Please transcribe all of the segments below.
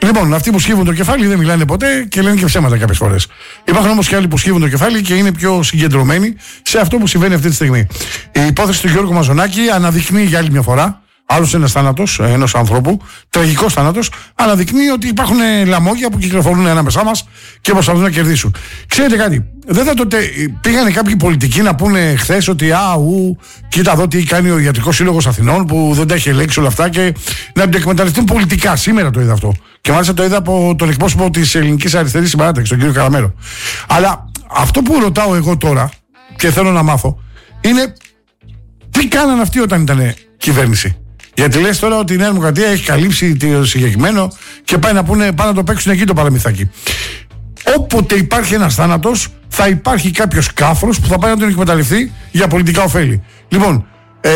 Λοιπόν, αυτοί που σκύβουν το κεφάλι δεν μιλάνε ποτέ και λένε και ψέματα κάποιες φορές. Υπάρχουν όμως και άλλοι που σκύβουν το κεφάλι και είναι πιο συγκεντρωμένοι σε αυτό που συμβαίνει αυτή τη στιγμή. Η υπόθεση του Γιώργου Μαζονάκη αναδεικνύει για άλλη μια φορά. Άλλος ένας θάνατος ενός ανθρώπου, τραγικός θάνατος, αναδεικνύει ότι υπάρχουν λαμόγια που κυκλοφορούν ανάμεσά μας και προσπαθούν να κερδίσουν. Ξέρετε κάτι, δεν θα τότε πήγανε κάποιοι πολιτικοί να πούνε χθες ότι κοίτα εδώ τι κάνει ο Ιατρικός Σύλλογος Αθηνών που δεν τα έχει ελέγξει όλα αυτά και να το εκμεταλλευτούν πολιτικά. Σήμερα το είδα αυτό. Και μάλιστα το είδα από τον εκπρόσωπο της Ελληνικής Αριστερής Συμπαράταξης, τον κύριο Καραμέρο. Αλλά αυτό που ρωτάω εγώ τώρα και θέλω να μάθω είναι τι κάνανε αυτοί όταν ήταν κυβέρνηση. Γιατί λες τώρα ότι η Νέα Δημοκρατία έχει καλύψει το συγκεκριμένο και πάει να το παίξουν εκεί το παραμυθάκι. Όποτε υπάρχει ένας θάνατος, θα υπάρχει κάποιος κάφρος που θα πάει να τον εκμεταλλευτεί για πολιτικά ωφέλη. Λοιπόν,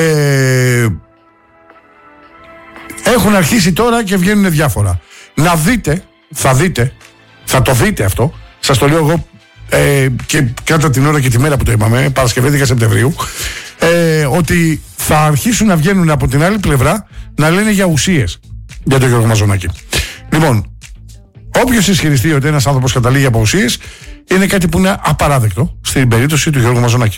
έχουν αρχίσει τώρα και βγαίνουν διάφορα. Να δείτε, θα το δείτε αυτό, σας το λέω εγώ και κατά την ώρα και τη μέρα που το είπαμε, Παρασκευή 10 Σεπτεμβρίου, ότι θα αρχίσουν να βγαίνουν από την άλλη πλευρά να λένε για ουσίες για τον Γιώργο Μαζονάκη. Λοιπόν, όποιος ισχυριστεί ότι ένας άνθρωπος καταλήγει από ουσίες, είναι κάτι που είναι απαράδεκτο στην περίπτωση του Γιώργου Μαζονάκη.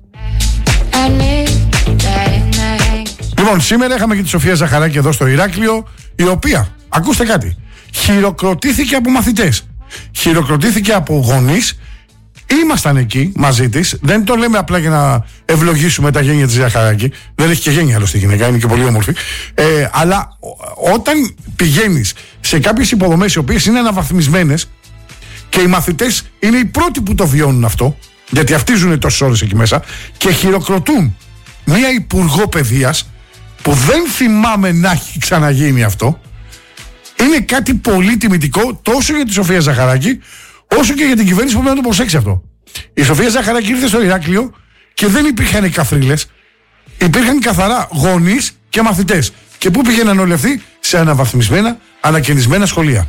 Λοιπόν, σήμερα είχαμε και τη Σοφία Ζαχαράκη εδώ στο Ηράκλειο, η οποία, ακούστε κάτι, χειροκροτήθηκε από μαθητές, χειροκροτήθηκε από γονείς. Ήμασταν εκεί μαζί της, δεν το λέμε απλά για να ευλογήσουμε τα γένια της Ζαχαράκη, δεν έχει και γένια άλλωστε η γυναίκα, είναι και πολύ όμορφη, αλλά όταν πηγαίνεις σε κάποιες υποδομές οι οποίες είναι αναβαθμισμένες και οι μαθητές είναι οι πρώτοι που το βιώνουν αυτό, γιατί αυτοί ζουν τόσες ώρες εκεί μέσα και χειροκροτούν μία υπουργό παιδείας που δεν θυμάμαι να έχει ξαναγίνει αυτό, είναι κάτι πολύ τιμητικό τόσο για τη Σοφία Ζαχαράκη όσο και για την κυβέρνηση που πρέπει να το προσέξει αυτό. Η Σοφία Ζαχαράκη ήρθε στο Ηράκλειο και δεν υπήρχαν καφρίλες, υπήρχαν καθαρά γονείς και μαθητές. Και πού πήγαιναν όλοι αυτοί? Σε αναβαθμισμένα, ανακαινισμένα σχολεία.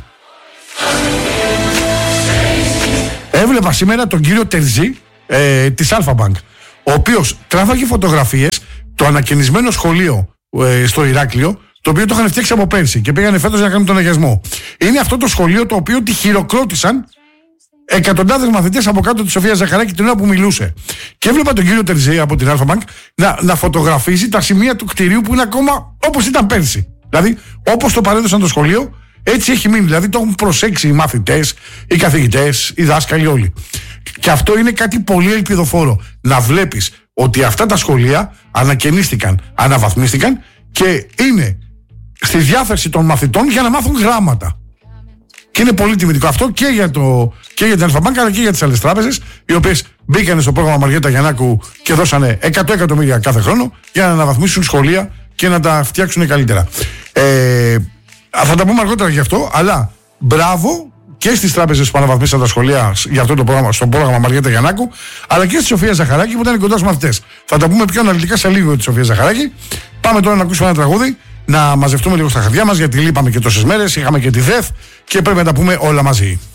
Έβλεπα σήμερα τον κύριο Τερζή της Αλφα-Bank, ο οποίος τράβαγε φωτογραφίες το ανακαινισμένο σχολείο στο Ηράκλειο, το οποίο το είχαν φτιάξει από πέρσι και πήγανε φέτος να κάνουν τον αγιασμό. Είναι αυτό το σχολείο το οποίο τη χειροκρότησαν εκατοντάδες μαθητές από κάτω τη Σοφία Ζαχαράκη την ώρα που μιλούσε. Και έβλεπα τον κύριο Τερζή από την Αλφα-Bank να φωτογραφίζει τα σημεία του κτηρίου που είναι ακόμα όπως ήταν πέρσι. Δηλαδή, όπως το παρέδωσαν το σχολείο, έτσι έχει μείνει. Δηλαδή, το έχουν προσέξει οι μαθητές, οι καθηγητές, οι δάσκαλοι όλοι. Και αυτό είναι κάτι πολύ ελπιδοφόρο. Να βλέπεις ότι αυτά τα σχολεία ανακαινίστηκαν, αναβαθμίστηκαν και είναι στη διάθεση των μαθητών για να μάθουν γράμματα. Και είναι πολύ τιμητικό αυτό και για την Αλφα-Bank αλλά και για τις άλλες τράπεζες, οι οποίες μπήκαν στο πρόγραμμα Μαριέτα Γιαννάκου και δώσανε 100 εκατομμύρια κάθε χρόνο για να αναβαθμίσουν σχολεία και να τα φτιάξουν καλύτερα. Θα τα πούμε αργότερα γι' αυτό, αλλά μπράβο και στις τράπεζες που αναβαθμίσαν τα σχολεία για αυτό το πρόγραμμα, στο πρόγραμμα Μαριέτα Γιαννάκου, αλλά και στη Σοφία Ζαχαράκη που ήταν κοντά στους μαθητές. Θα τα πούμε πιο αναλυτικά σε λίγο για τη Σοφία Ζαχαράκη. Πάμε τώρα να ακούσουμε ένα τραγούδι, να μαζευτούμε λίγο στα χαρτιά μας, γιατί λείπαμε και τόσες μέρες, είχαμε και τη ΔΕΘ και πρέπει να τα πούμε όλα μαζί.